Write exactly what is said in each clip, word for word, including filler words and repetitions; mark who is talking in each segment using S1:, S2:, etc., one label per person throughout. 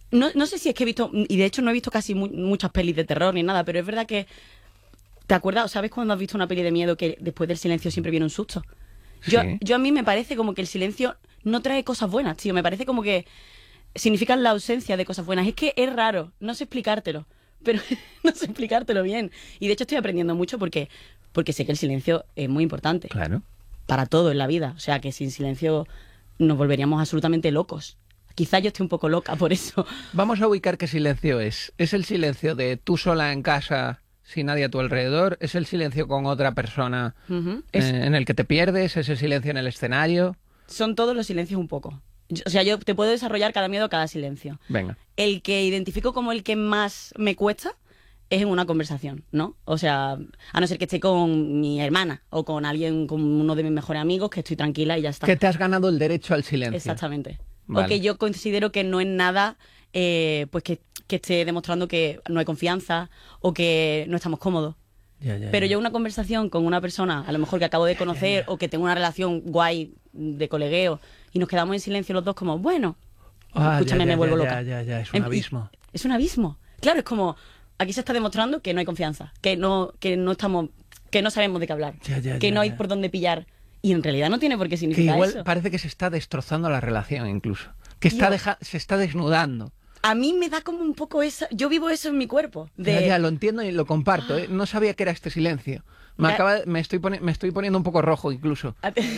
S1: No, no sé si es que he visto, y de hecho no he visto casi mu muchas pelis de terror ni nada, pero es verdad que, ¿te acuerdas o sabes cuando has visto una peli de miedo que después del silencio siempre viene un susto? Yo,
S2: Sí.
S1: yo a mí me parece como que el silencio no trae cosas buenas, tío. Me parece como que significa la ausencia de cosas buenas. Es que es raro, no sé explicártelo, pero no sé explicártelo bien. Y de hecho estoy aprendiendo mucho porque, porque sé que el silencio es muy importante.
S2: Claro.
S1: Para todo en la vida. O sea, que sin silencio nos volveríamos absolutamente locos. Quizá yo esté un poco loca por eso.
S2: Vamos a ubicar qué silencio es. ¿Es el silencio de tú sola en casa sin nadie a tu alrededor? ¿Es el silencio con otra persona
S1: Uh-huh.
S2: eh,
S1: Es,
S2: en el que te pierdes? ¿Es el silencio en el escenario?
S1: son todos los silencios un poco. Yo- O sea, yo te puedo desarrollar cada miedo, cada silencio.
S2: Venga.
S1: El que identifico como el que más me cuesta es en una conversación, ¿no? O sea, a no ser que esté con mi hermana o con alguien, con uno de mis mejores amigos, que estoy tranquila y ya está.
S2: Que te has ganado el derecho al silencio.
S1: Exactamente.
S2: Vale.
S1: Porque yo considero que no es nada eh, pues que, que esté demostrando que no hay confianza o que no estamos cómodos.
S2: Ya, ya,
S1: Pero
S2: ya.
S1: yo una conversación con una persona, a lo mejor que acabo de conocer o que tengo una relación guay de colegueo y nos quedamos en silencio los dos como, bueno,
S2: Ah,
S1: escúchame,
S2: ya,
S1: me
S2: ya,
S1: vuelvo
S2: ya,
S1: loca.
S2: Ya, ya, ya, es un
S1: Em- y-
S2: abismo.
S1: Es un abismo. Claro, es como, aquí se está demostrando que no hay confianza, que no, que no estamos, que no sabemos de qué hablar,
S2: Ya, ya,
S1: que
S2: ya,
S1: no hay
S2: ya.
S1: por dónde pillar. Y en realidad no tiene por qué
S2: Que
S1: significar
S2: igual
S1: eso.
S2: parece que se está destrozando la relación incluso. Que está
S1: Tío.
S2: deja- se está desnudando.
S1: A mí me da como un poco esa... Yo vivo eso en mi cuerpo. De...
S2: Ya, ya, lo entiendo y lo comparto. ¿eh? No sabía que era este silencio. Me,
S1: Ya.
S2: acaba, me, estoy poni- me estoy poniendo un poco rojo incluso.
S1: A ti,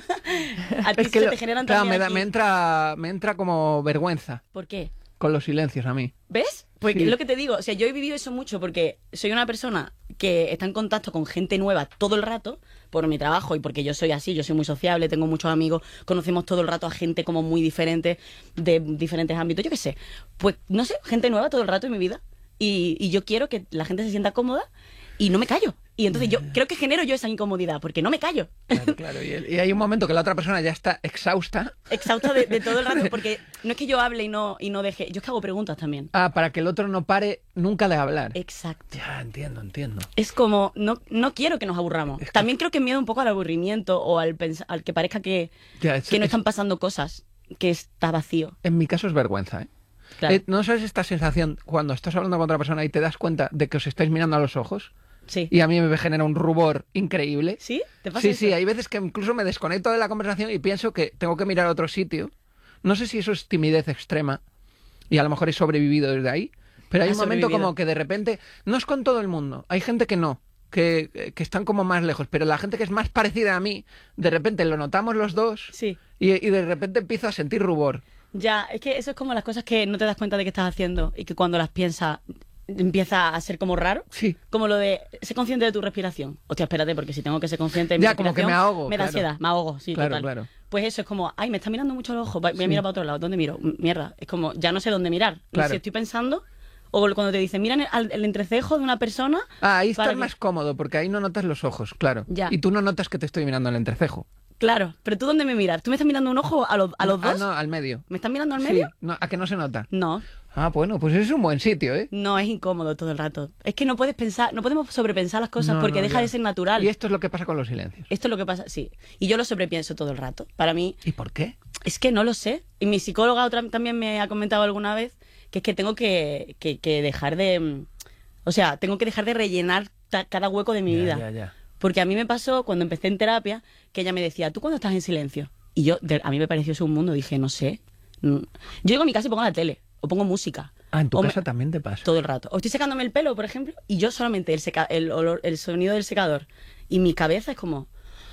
S1: a ti
S2: Es que
S1: se
S2: lo-
S1: te generan
S2: claro,
S1: también
S2: me, da-
S1: aquí-
S2: me entra, me entra como vergüenza
S1: ¿Por qué?
S2: con los silencios a mí.
S1: ¿Ves? Porque
S2: Sí.
S1: es lo que te digo. O sea, yo he vivido eso mucho porque soy una persona que está en contacto con gente nueva todo el rato por mi trabajo y porque yo soy así, yo soy muy sociable, tengo muchos amigos, conocemos todo el rato a gente como muy diferente de diferentes ámbitos, yo qué sé. Pues, no sé, gente nueva todo el rato en mi vida y, y yo quiero que la gente se sienta cómoda y no me callo. Y entonces yo creo que genero yo esa incomodidad porque no me callo.
S2: Claro, claro. Y, y hay un momento que la otra persona ya está exhausta.
S1: Exhausta de, de todo el rato porque no es que yo hable y no, y no deje, yo es que hago preguntas también.
S2: Ah, para que el otro no pare nunca de hablar.
S1: Exacto.
S2: Ya, entiendo, entiendo.
S1: Es como, no, no quiero que nos aburramos.
S2: Es que-
S1: También creo que miedo un poco al aburrimiento o al, pens- al que parezca que,
S2: Ya, es-
S1: que no
S2: es-
S1: están pasando cosas, que está vacío.
S2: En mi caso es vergüenza, ¿eh?
S1: Claro.
S2: Eh, ¿No sabes esta sensación cuando estás hablando con otra persona y te das cuenta de que os estáis mirando a los ojos?
S1: Sí.
S2: Y a mí me genera un rubor increíble.
S1: ¿Sí? ¿Te pasa
S2: Sí,
S1: eso?
S2: sí, hay veces que incluso me desconecto de la conversación y pienso que tengo que mirar a otro sitio. No sé si eso es timidez extrema y a lo mejor he sobrevivido desde ahí, pero hay
S1: Has
S2: un momento
S1: sobrevivido.
S2: como que de repente, no es con todo el mundo, hay gente que no, que, que están como más lejos, pero la gente que es más parecida a mí, de repente lo notamos los dos
S1: Sí.
S2: y, y de repente empiezo a sentir rubor.
S1: Ya, es que eso es como las cosas que no te das cuenta de que estás haciendo y que cuando las piensas empieza a ser como raro.
S2: Sí.
S1: Como lo de ser consciente de tu respiración. Hostia, espérate, porque si tengo que ser consciente de mi
S2: Ya, como que
S1: respiración,
S2: me ahogo,
S1: me da
S2: claro.
S1: ansiedad, me ahogo, sí,
S2: Claro,
S1: total.
S2: claro.
S1: Pues eso es como, ay, me está mirando mucho los ojos, voy voy a
S2: Sí.
S1: mirar para otro lado, ¿dónde miro? M- Mierda, es como, ya no sé dónde mirar. Y
S2: Claro.
S1: si estoy pensando, o cuando te dicen, mira en el, el entrecejo de una persona...
S2: Ah, ahí
S1: para
S2: estás
S1: que-
S2: más cómodo porque ahí no notas los ojos, claro.
S1: Ya.
S2: Y tú no notas que te estoy mirando el entrecejo.
S1: Claro, pero ¿tú dónde me miras? ¿Tú me estás mirando un ojo a, los- a los
S2: Ah,
S1: dos?
S2: no, al medio.
S1: ¿Me estás mirando al
S2: Sí,
S1: medio?
S2: no, ¿a que no se nota?
S1: No,
S2: Ah, bueno, pues es un buen sitio, ¿eh?
S1: no, es incómodo todo el rato. Es que no puedes pensar, no podemos sobrepensar las cosas
S2: No,
S1: porque
S2: no,
S1: deja
S2: ya.
S1: de ser natural.
S2: Y esto es lo que pasa con los silencios.
S1: Esto es lo que pasa, sí. Y yo lo sobrepienso todo el rato. Para mí,
S2: ¿Y por qué?
S1: es que no lo sé. Y mi psicóloga otra, también me ha comentado alguna vez que es que tengo que, que, que dejar de... mm, O sea, tengo que dejar de rellenar ta- cada hueco de mi
S2: Ya,
S1: vida.
S2: ya, ya.
S1: Porque a mí me pasó cuando empecé en terapia que ella me decía, ¿tú cuándo estás en silencio? Y yo, de- a mí me pareció eso un mundo. Dije, no sé. Mm. Yo llego a mi casa y pongo la tele o pongo música.
S2: Ah, en tu
S1: O me-
S2: casa también te pasa.
S1: todo el rato. O estoy secándome el pelo, por ejemplo, y yo solamente el, seca el, olor, el sonido del secador y mi cabeza es como...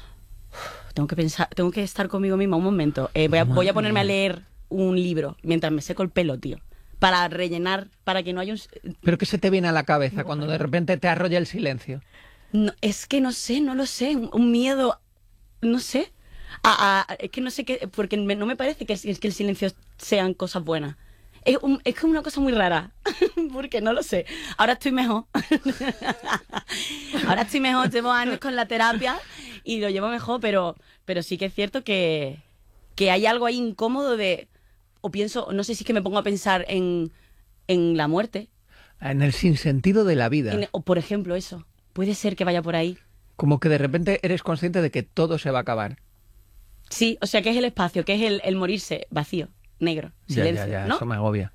S1: "Uf, tengo que pensar, tengo que estar conmigo misma un momento. Eh, voy, a, voy a ponerme a leer un libro mientras me seco el pelo, tío. Para rellenar, para que no haya un...
S2: ¿Pero qué se te viene a la cabeza cuando de repente te arrolla el silencio?
S1: No, es que no sé, no lo sé. Un, un miedo, no sé. A, a- es que no sé qué, porque me- no me parece que, es que el silencio sean cosas buenas. Es, un, es como una cosa muy rara, porque no lo sé. Ahora estoy mejor. Ahora estoy mejor, llevo años con la terapia y lo llevo mejor, pero, pero sí que es cierto que, que hay algo ahí incómodo de... O pienso, no sé si es que me pongo a pensar en, en la muerte.
S2: En el sinsentido de la vida.
S1: en- o por ejemplo eso. Puede ser que vaya por ahí.
S2: Como que de repente eres consciente de que todo se va a acabar.
S1: Sí, o sea, que es el espacio, que es el, el morirse vacío, negro,
S2: Ya,
S1: silencio,
S2: ya, ya,
S1: ¿no?
S2: eso me agobia.